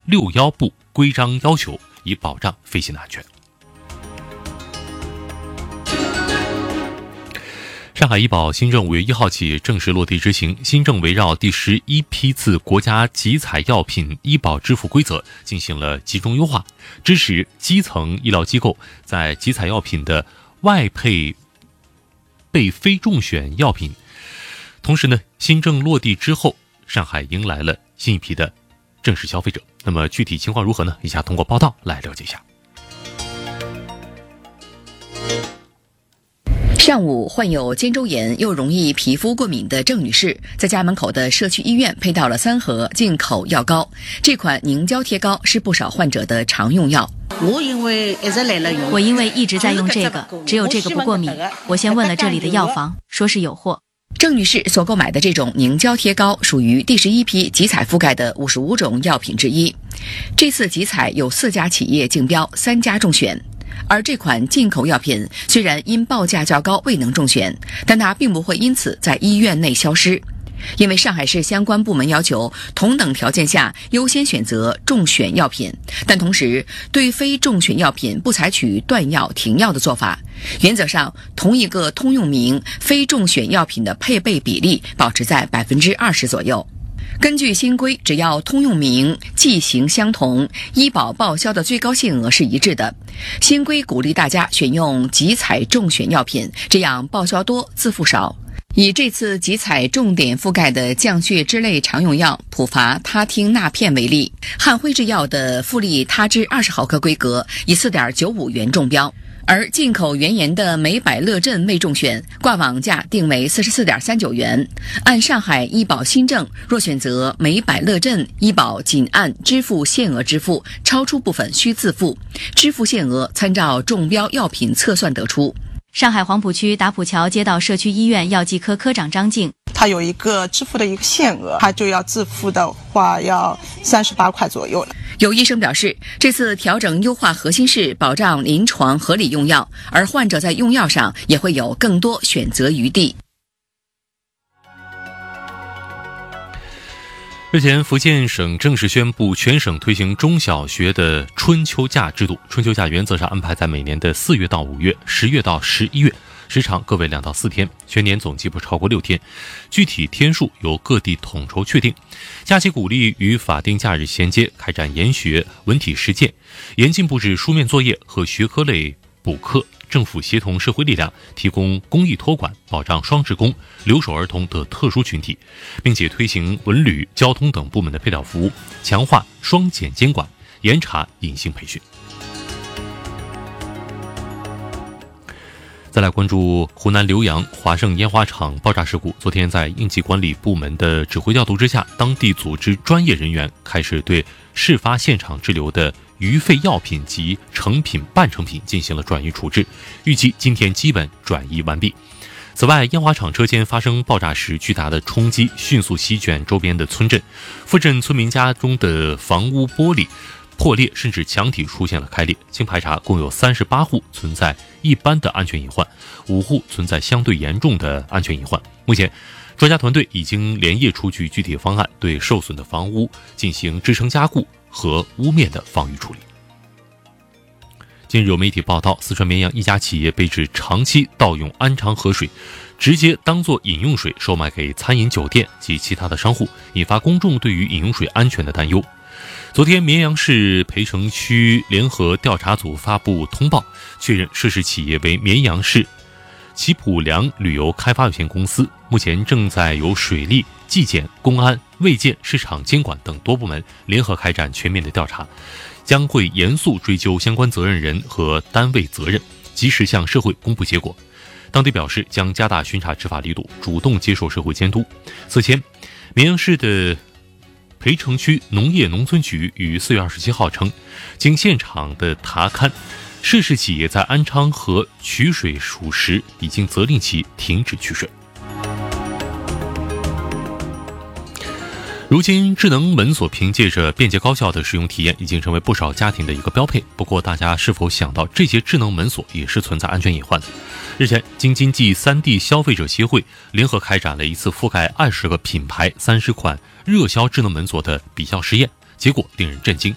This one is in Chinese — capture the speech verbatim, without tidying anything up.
六幺部规章要求，以保障飞行的安全。上海医保新政五月一号起正式落地执行，新政围绕第十一批次国家集采药品医保支付规则进行了集中优化，支持基层医疗机构在集采药品的外配被非中选药品。同时呢，新政落地之后，上海迎来了新一批的正式消费者。那么具体情况如何呢？以下通过报道来了解一下。 上午，患有肩周炎又容易皮肤过敏的郑女士，在家门口的社区医院配到了三盒进口药膏。这款凝胶贴膏是不少患者的常用药。 我因为一直来了用， 我因为一直在用这个，只有这个不过敏。我先问了这里的药房，说是有货。 郑女士所购买的这种凝胶贴膏属于第十一批集采覆盖的五十五种药品之一。这次集采有四家企业竞标，三家中选。而这款进口药品虽然因报价较高未能中选，但它并不会因此在医院内消失，因为上海市相关部门要求同等条件下优先选择中选药品，但同时对非中选药品不采取断药停药的做法。原则上，同一个通用名非中选药品的配备比例保持在百分之二十左右。根据新规，只要通用名、剂型相同，医保报销的最高限额是一致的。新规鼓励大家选用集采中选药品，这样报销多，自付少。以这次集采重点覆盖的降血脂类常用药普伐他汀钠片为例，汉辉制药的复利他脂二十毫克规格以 四点九五元中标。而进口原研的美百乐镇未中选，挂网价定为 四十四点三九元。按上海医保新政，若选择美百乐镇，医保仅按支付限额支付，超出部分需自付，支付限额参照中标药品测算得出。 上海黄浦区打浦桥街道社区医院药剂科科长张静， 它有一个支付的一个限额，它就要自付的话要三十八块左右了。 有医生表示，这次调整优化核心是保障临床合理用药，而患者在用药上也会有更多选择余地。 日前，福建省正式宣布全省推行中小学的春秋假制度。春秋假原则上安排在每年的四月到五月、十月到十一月，时长各为两到四天，全年总计不超过六天，具体天数由各地统筹确定。假期鼓励与法定假日衔接，开展研学、文体实践，严禁布置书面作业和学科类补课。政府协同社会力量，提供公益托管，保障双职工、留守儿童等特殊群体，并且推行文旅、交通等部门的配套服务，强化双检监管，严查隐性培训。再来关注湖南浏阳华盛烟花厂爆炸事故。昨天在应急管理部门的指挥调度之下，当地组织专业人员开始对事发现场滞留的余废药品及成品、半成品进行了转移处置，预计今天基本转移完毕。此外，烟花厂车间发生爆炸时，巨大的冲击迅速席卷周边的村镇，附镇村民家中的房屋玻璃破裂，甚至墙体出现了开裂。经排查，共有三十八户存在一般的安全隐患，五户存在相对严重的安全隐患。目前，专家团队已经连夜出具具体方案，对受损的房屋进行支撑加固和屋面的防御处理。近日有媒体报道，四川绵阳一家企业被指长期盗用安昌河水，直接当作饮用水售卖给餐饮酒店及其他的商户，引发公众对于饮用水安全的担忧。昨天，绵阳市裴城区联合调查组发布通报，确认涉事企业为绵阳市齐普良旅游开发有限公司，目前正在由水利、纪检、公安、卫健、市场监管等多部门联合开展全面的调查，将会严肃追究相关责任人和单位责任，及时向社会公布结果。当地表示将加大巡查执法力度，主动接受社会监督。此前，绵阳市的裴城区农业农村局于四月二十七号称，经现场的查勘，涉事企业在安昌河取水属实，已经责令其停止取水。如今，智能门锁凭借着便捷高效的使用体验，已经成为不少家庭的一个标配。不过，大家是否想到这些智能门锁也是存在安全隐患的？日前，京津冀三地消费者协会联合开展了一次覆盖二十个品牌、三十款热销智能门锁的比较实验，结果令人震惊。